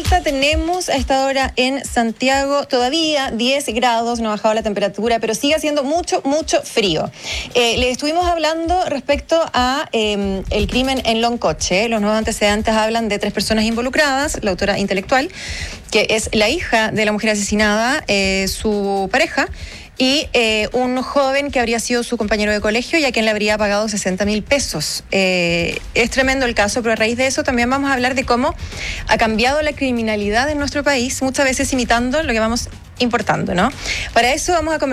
vuelta. Tenemos a esta hora en Santiago todavía 10 grados, no ha bajado la temperatura, pero sigue haciendo mucho frío. Le estuvimos hablando respecto a el crimen en Loncoche. Los nuevos antecedentes hablan de 3 personas involucradas, la autora intelectual, que es la hija de la mujer asesinada, su pareja, y un joven que habría sido su compañero de colegio y a quien le habría pagado 60.000 pesos. Es tremendo el caso, pero a raíz de eso también vamos a hablar de cómo ha cambiado la criminalidad en nuestro país, muchas veces imitando lo que vamos importando, ¿no? Para eso vamos a conversar